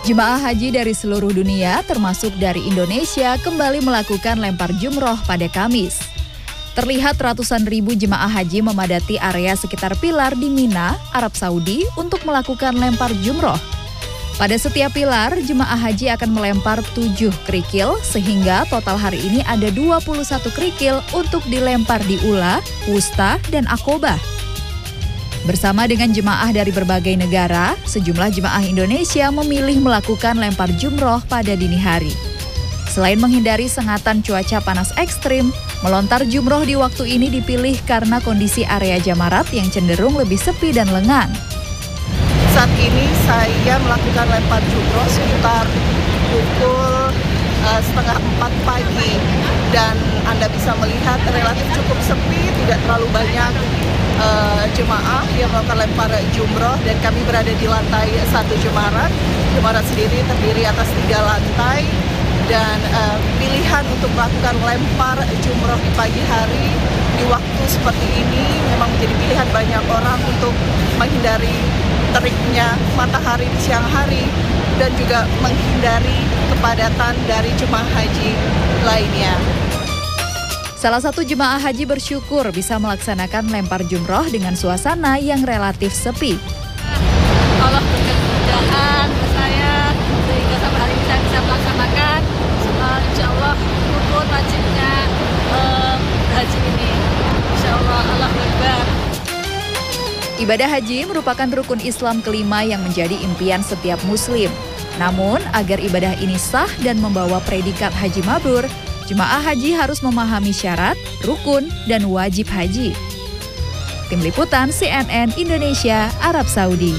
Jemaah haji dari seluruh dunia, termasuk dari Indonesia, kembali melakukan lempar jumroh pada Kamis. Terlihat ratusan ribu jemaah haji memadati area sekitar pilar di Mina, Arab Saudi untuk melakukan lempar jumroh. Pada setiap pilar, jemaah haji akan melempar 7 kerikil, sehingga total hari ini ada 21 kerikil untuk dilempar di Ula, Wusta, dan Aqobah. Bersama dengan jemaah dari berbagai negara, sejumlah jemaah Indonesia memilih melakukan lempar jumroh pada dini hari. Selain menghindari sengatan cuaca panas ekstrim, melontar jumroh di waktu ini dipilih karena kondisi area jamarat yang cenderung lebih sepi dan lengang. Saat ini saya melakukan lempar jumroh sekitar pukul 3:30 pagi dan Anda bisa melihat relatif cukup sepi, tidak terlalu banyak jemaah yang melakukan lempar jumroh dan kami berada di lantai 1 jemarat. Jemarat sendiri terdiri atas 3 lantai dan pilihan untuk melakukan lempar jumroh di pagi hari di waktu seperti ini memang menjadi pilihan banyak orang untuk menghindari teriknya matahari di siang hari dan juga menghindari kepadatan dari jemaah haji lainnya. Salah satu jemaah haji bersyukur bisa melaksanakan lempar jumroh dengan suasana yang relatif sepi. Allah berikan kemudahan ke saya sehingga sampai hari ini saya bisa melaksanakan. Insya Allah rukun wajibnya haji ini. Insya Allah Allah Akbar. Ibadah haji merupakan rukun Islam kelima yang menjadi impian setiap muslim. Namun, agar ibadah ini sah dan membawa predikat haji mabrur, jemaah haji harus memahami syarat, rukun, dan wajib haji. Tim Liputan CNN Indonesia, Arab Saudi.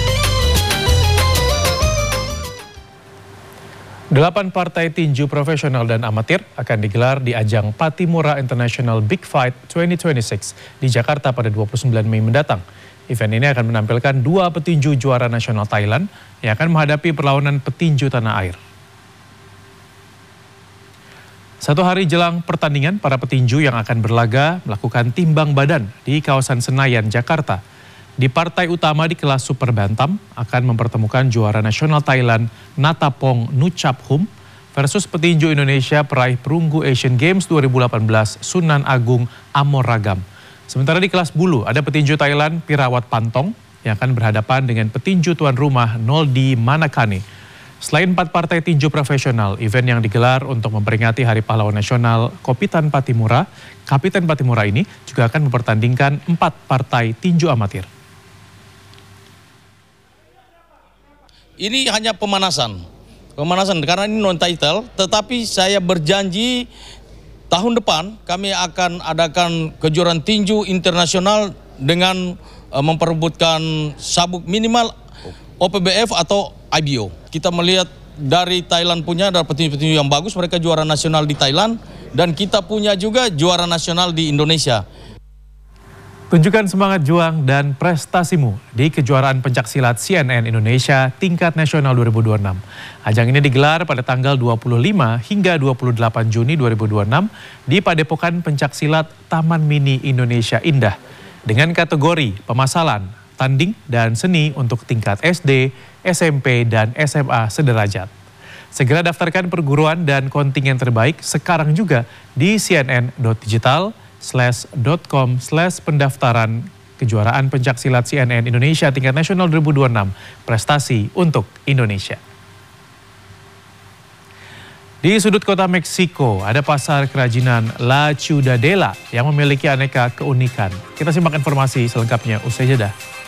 8 partai tinju profesional dan amatir akan digelar di ajang Pattimura International Big Fight 2026 di Jakarta pada 29 Mei mendatang. Event ini akan menampilkan 2 petinju juara nasional Thailand yang akan menghadapi perlawanan petinju tanah air. 1 hari jelang pertandingan, para petinju yang akan berlaga melakukan timbang badan di kawasan Senayan, Jakarta. Di partai utama di kelas Super Bantam akan mempertemukan juara nasional Thailand Natapong Nuchaphum versus petinju Indonesia peraih perunggu Asian Games 2018 Sunan Agung Amoragam. Sementara di kelas bulu ada petinju Thailand Pirawat Pantong yang akan berhadapan dengan petinju tuan rumah Noldi Manakane. Selain 4 partai tinju profesional, event yang digelar untuk memperingati Hari Pahlawan Nasional Kapitan Pattimura ini juga akan mempertandingkan 4 partai tinju amatir. Ini hanya pemanasan karena ini non-title, tetapi saya berjanji tahun depan kami akan adakan kejuaraan tinju internasional dengan memperebutkan sabuk minimal OPBF atau IBO. Kita melihat dari Thailand punya ada petinju-petinju yang bagus, mereka juara nasional di Thailand, dan kita punya juga juara nasional di Indonesia. Tunjukkan semangat juang dan prestasimu di kejuaraan pencaksilat CNN Indonesia tingkat nasional 2026. Ajang ini digelar pada tanggal 25 hingga 28 Juni 2026 di Padepokan Pencaksilat Taman Mini Indonesia Indah dengan kategori pemasalan, tanding, dan seni untuk tingkat SD, SMP, dan SMA sederajat. Segera daftarkan perguruan dan kontingen terbaik sekarang juga di cnn.digital/.com/pendaftaran kejuaraan pencaksilat CNN Indonesia tingkat nasional 2026, prestasi untuk Indonesia. Di sudut kota Meksiko ada pasar kerajinan La Ciudadela yang memiliki aneka keunikan. Kita simak informasi selengkapnya usai jeda.